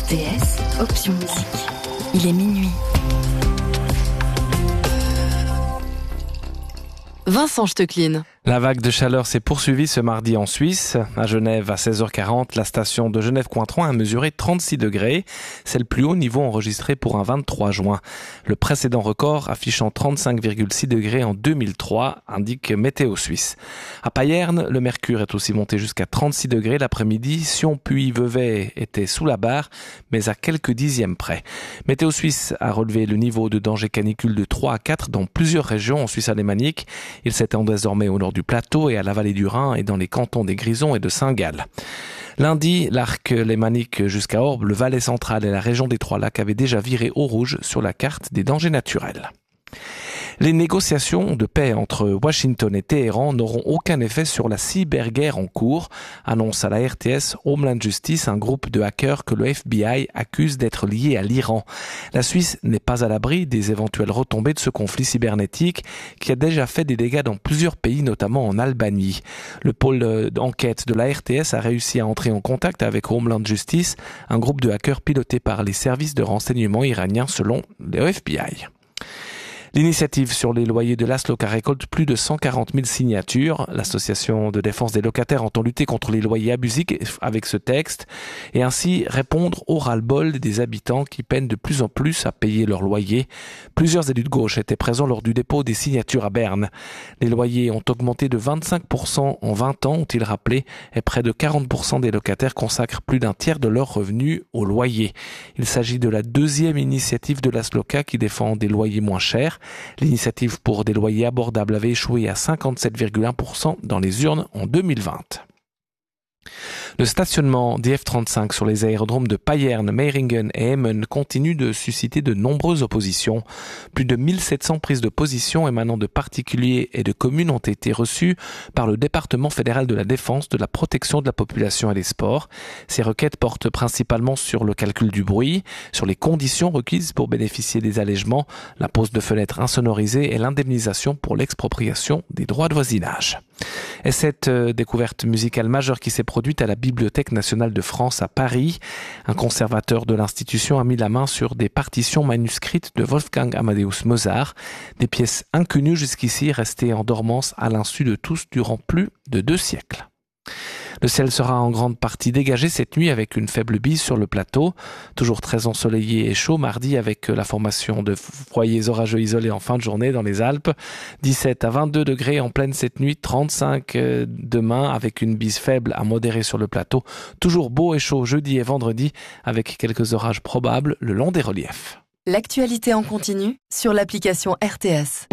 RTS, option musique. Il est minuit. Vincent Stecklin. La vague de chaleur s'est poursuivie ce mardi en Suisse. À Genève, à 16h40, la station de Genève-Cointron a mesuré 36 degrés. C'est le plus haut niveau enregistré pour un 23 juin. Le précédent record, affichant 35,6 degrés en 2003, indique Météo Suisse. À Payerne, le mercure est aussi monté jusqu'à 36 degrés l'après-midi. Sion puis Vevey était sous la barre, mais à quelques dixièmes près. Météo Suisse a relevé le niveau de danger canicule de 3 à 4 dans plusieurs régions en Suisse alémanique. Il s'étend désormais au nord du plateau et à la vallée du Rhin et dans les cantons des Grisons et de Saint-Gall. Lundi, l'arc lémanique jusqu'à Orbe, le Valais central et la région des Trois-Lacs avaient déjà viré au rouge sur la carte des dangers naturels. Les négociations de paix entre Washington et Téhéran n'auront aucun effet sur la cyberguerre en cours, annonce à la RTS Homeland Justice, un groupe de hackers que le FBI accuse d'être lié à l'Iran. La Suisse n'est pas à l'abri des éventuelles retombées de ce conflit cybernétique qui a déjà fait des dégâts dans plusieurs pays, notamment en Albanie. Le pôle d'enquête de la RTS a réussi à entrer en contact avec Homeland Justice, un groupe de hackers piloté par les services de renseignement iraniens selon le FBI. L'initiative sur les loyers de l'Asloca récolte plus de 140 000 signatures. L'association de défense des locataires entend lutter contre les loyers abusifs avec ce texte et ainsi répondre au ras-le-bol des habitants qui peinent de plus en plus à payer leur loyer. Plusieurs élus de gauche étaient présents lors du dépôt des signatures à Berne. Les loyers ont augmenté de 25% en 20 ans, ont-ils rappelé, et près de 40% des locataires consacrent plus d'un tiers de leurs revenus au loyer. Il s'agit de la deuxième initiative de l'Asloca qui défend des loyers moins chers. L'initiative pour des loyers abordables avait échoué à 57,1% dans les urnes en 2020. Le stationnement des F-35 sur les aérodromes de Payerne, Meiringen et Emmen continue de susciter de nombreuses oppositions. Plus de 1700 prises de position émanant de particuliers et de communes ont été reçues par le département fédéral de la défense, de la protection de la population et des sports. Ces requêtes portent principalement sur le calcul du bruit, sur les conditions requises pour bénéficier des allègements, la pose de fenêtres insonorisées et l'indemnisation pour l'expropriation des droits de voisinage. Et cette découverte musicale majeure qui s'est produite à la Bibliothèque nationale de France à Paris. Un conservateur de l'institution a mis la main sur des partitions manuscrites de Wolfgang Amadeus Mozart, des pièces inconnues jusqu'ici restées en dormance à l'insu de tous durant plus de 2 siècles. Le ciel sera en grande partie dégagé cette nuit avec une faible bise sur le plateau. Toujours très ensoleillé et chaud mardi avec la formation de foyers orageux isolés en fin de journée dans les Alpes. 17 à 22 degrés en pleine cette nuit, 35 demain avec une bise faible à modérée sur le plateau. Toujours beau et chaud jeudi et vendredi avec quelques orages probables le long des reliefs. L'actualité en continu sur l'application RTS.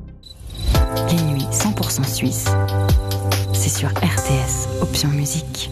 Les nuits 100% suisses, c'est sur RTS, option musique.